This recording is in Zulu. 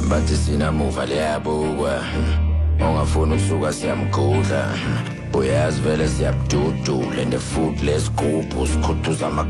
bathi sinamuva liyabukwa ongafuna ukusuka siyamgudla uyazi vele siyabududula and the food lesigubhu sikhuthuza